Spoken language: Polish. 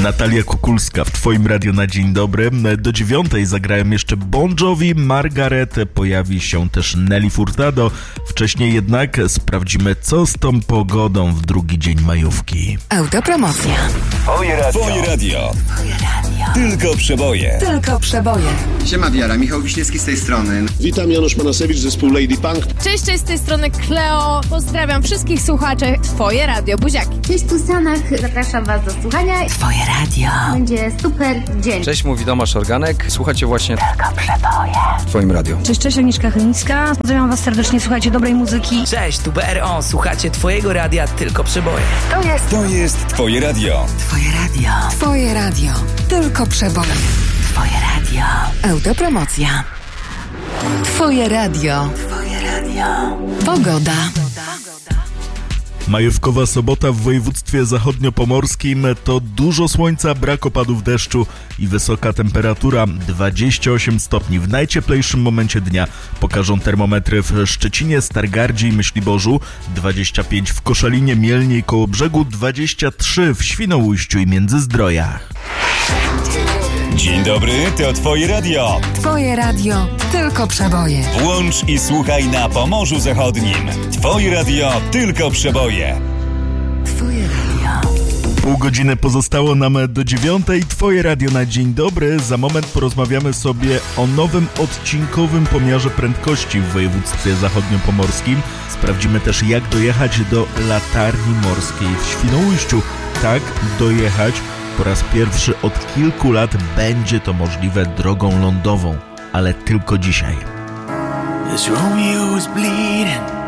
Natalia Kukulska w Twoim radiu na dzień dobry. Do 9 zagrają jeszcze Bon Jovi, Margaret, pojawi się też Nelly Furtado. Wcześniej jednak sprawdzimy, co z tą pogodą w drugi dzień majówki. Autopromocja. Twoje radio. Tylko przeboje. Tylko przeboje. Siema Wiara, Michał Wiśniewski z tej strony. Witam, Janusz Manasewicz, zespół Lady Punk. Cześć, z tej strony Kleo. Pozdrawiam wszystkich słuchaczy. Twoje radio, buziaki. Cześć, tu Sanach. Zapraszam Was do słuchania. Twoje radio. Będzie super dzień. Cześć, mówi Tomasz Organek. Słuchacie właśnie Tylko przeboje. w Twoim radio. Cześć, Agnieszka Chylińska. Pozdrawiam Was serdecznie, słuchajcie dobrej muzyki. Cześć, tu BRO. Słuchacie Twojego radia, tylko przeboje. To jest Twoje radio. Twoje radio. Twoje radio. Tylko przeboje. Twoje radio. Autopromocja. Twoje radio. Twoje radio. Pogoda. Majówkowa sobota w województwie zachodniopomorskim to dużo słońca, brak opadów deszczu i wysoka temperatura 28 stopni. W najcieplejszym momencie dnia pokażą termometry w Szczecinie, Stargardzie i Myśliborzu, 25 w Koszalinie, Mielnie i Kołobrzegu, 23 w Świnoujściu i Międzyzdrojach. Dzień dobry, to Twoje radio. Twoje radio. Tylko przeboje. Włącz i słuchaj na Pomorzu Zachodnim. Twoje radio, tylko przeboje. Twoje radio. Pół godziny pozostało nam do 9. Twoje radio na dzień dobry. Za moment porozmawiamy sobie o nowym odcinkowym pomiarze prędkości w województwie zachodniopomorskim. Sprawdzimy też, jak dojechać do latarni morskiej w Świnoujściu. Tak, dojechać. Po raz pierwszy od kilku lat będzie to możliwe drogą lądową, ale tylko dzisiaj. This Romeo is bleeding.